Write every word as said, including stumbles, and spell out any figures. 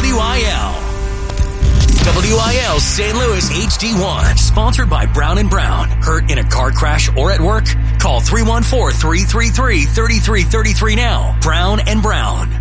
W I L. W I L Saint Louis H D one, sponsored by Brown and Brown. Hurt in a car crash or at work? Call three one four, three three three, three three three three now. Brown and Brown.